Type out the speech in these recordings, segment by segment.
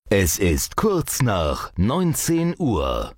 Es ist kurz nach 19 Uhr.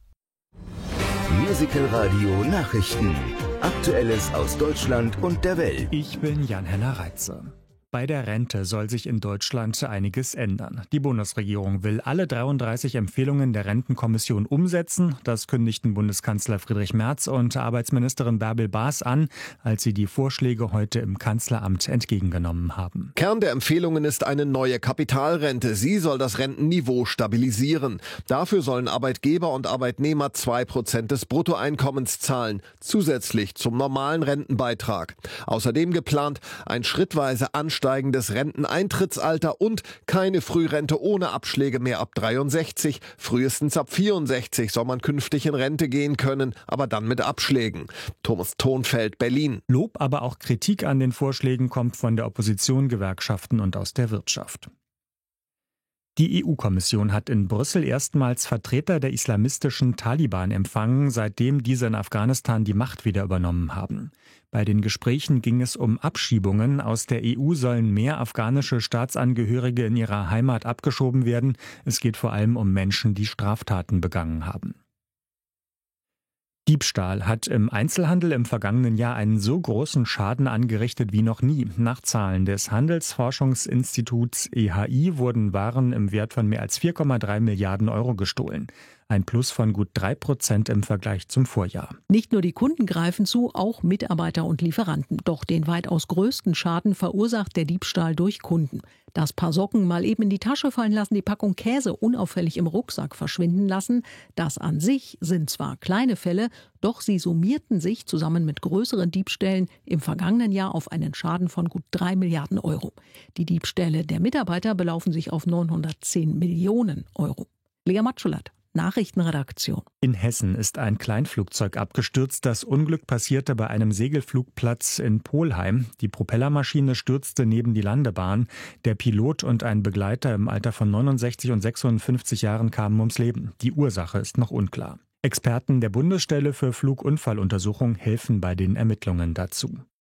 Musical Radio Nachrichten. Aktuelles aus Deutschland und der Welt. Ich bin Jan-Henner Reitze. Bei der Rente soll sich in Deutschland einiges ändern. Die Bundesregierung will alle 33 Empfehlungen der Rentenkommission umsetzen. Das kündigten Bundeskanzler Friedrich Merz und Arbeitsministerin Bärbel Baas an, als sie die Vorschläge heute im Kanzleramt entgegengenommen haben. Kern der Empfehlungen ist eine neue Kapitalrente. Sie soll das Rentenniveau stabilisieren. Dafür sollen Arbeitgeber und Arbeitnehmer 2% des Bruttoeinkommens zahlen, zusätzlich zum normalen Rentenbeitrag. Außerdem geplant ein schrittweise ansteigendes Renteneintrittsalter und keine Frührente ohne Abschläge mehr ab 63. Frühestens ab 64 soll man künftig in Rente gehen können, aber dann mit Abschlägen. Thomas Thonfeld, Berlin. Lob, aber auch Kritik an den Vorschlägen kommt von der Opposition, Gewerkschaften und aus der Wirtschaft. Die EU-Kommission hat in Brüssel erstmals Vertreter der islamistischen Taliban empfangen, seitdem diese in Afghanistan die Macht wieder übernommen haben. Bei den Gesprächen ging es um Abschiebungen. Aus der EU sollen mehr afghanische Staatsangehörige in ihrer Heimat abgeschoben werden. Es geht vor allem um Menschen, die Straftaten begangen haben. Diebstahl hat im Einzelhandel im vergangenen Jahr einen so großen Schaden angerichtet wie noch nie. Nach Zahlen des Handelsforschungsinstituts EHI wurden Waren im Wert von mehr als 4,3 Milliarden Euro gestohlen. Ein Plus von gut 3% im Vergleich zum Vorjahr. Nicht nur die Kunden greifen zu, auch Mitarbeiter und Lieferanten. Doch den weitaus größten Schaden verursacht der Diebstahl durch Kunden. Das Paar Socken mal eben in die Tasche fallen lassen, die Packung Käse unauffällig im Rucksack verschwinden lassen. Das an sich sind zwar kleine Fälle, doch sie summierten sich zusammen mit größeren Diebstählen im vergangenen Jahr auf einen Schaden von gut 3 Milliarden Euro. Die Diebstähle der Mitarbeiter belaufen sich auf 910 Millionen Euro. Lea Matschulat, Nachrichtenredaktion. In Hessen ist ein Kleinflugzeug abgestürzt. Das Unglück passierte bei einem Segelflugplatz in Polheim. Die Propellermaschine stürzte neben die Landebahn. Der Pilot und ein Begleiter im Alter von 69 und 56 Jahren kamen ums Leben. Die Ursache ist noch unklar. Experten der Bundesstelle für Flugunfalluntersuchung helfen bei den Ermittlungen dazu.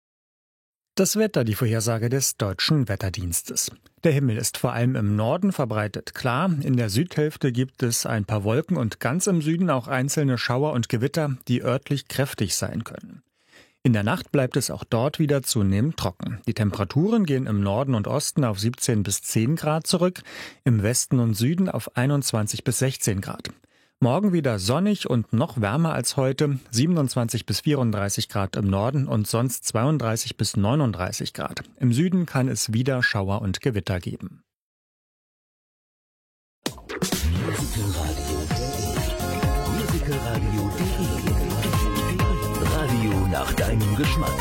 Das Wetter, die Vorhersage des Deutschen Wetterdienstes. Der Himmel ist vor allem im Norden verbreitet klar. In der Südhälfte gibt es ein paar Wolken und ganz im Süden auch einzelne Schauer und Gewitter, die örtlich kräftig sein können. In der Nacht bleibt es auch dort wieder zunehmend trocken. Die Temperaturen gehen im Norden und Osten auf 17 bis 10 Grad zurück, im Westen und Süden auf 21 bis 16 Grad. Morgen wieder sonnig und noch wärmer als heute, 27 bis 34 Grad im Norden und sonst 32 bis 39 Grad. Im Süden kann es wieder Schauer und Gewitter geben. Musicalradio.de. Radio nach deinem Geschmack.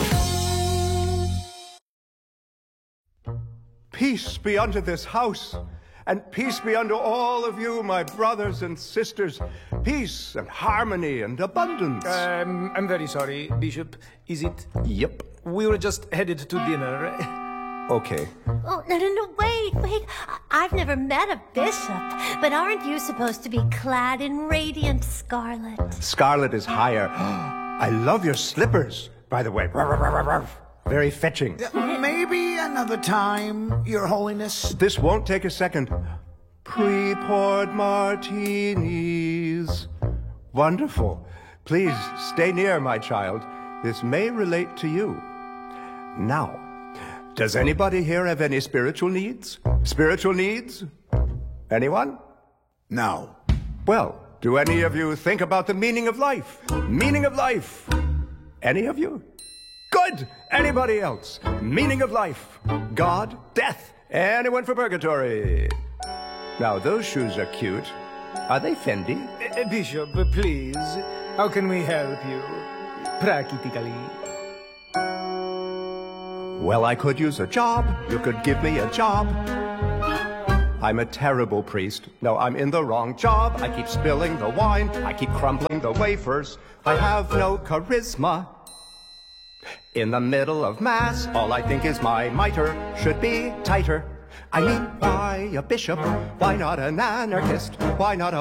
Peace be unto this house. And peace be unto all of you, my brothers and sisters. Peace and harmony and abundance. I'm very sorry, Bishop. Is it? Yep. We were just headed to dinner. Okay. Oh, no, wait. I've never met a bishop, but aren't you supposed to be clad in radiant scarlet? Scarlet is higher. I love your slippers, by the way. Very fetching. Maybe another time, Your Holiness. This won't take a second. Pre-poured martinis. Wonderful. Please stay near, my child. This may relate to you. Now, does anybody here have any spiritual needs? Spiritual needs? Anyone? No. Well, do any of you think about the meaning of life? Meaning of life? Any of you? Good! Anybody else? Meaning of life? God? Death? Anyone for purgatory? Now, those shoes are cute. Are they Fendi? Bishop, please. How can we help you? Practically. Well, I could use a job. You could give me a job. I'm a terrible priest. No, I'm in the wrong job. I keep spilling the wine. I keep crumbling the wafers. I have no charisma. In the middle of Mass, all I think is my mitre should be tighter. I mean, why a bishop? Why not an anarchist? Why not a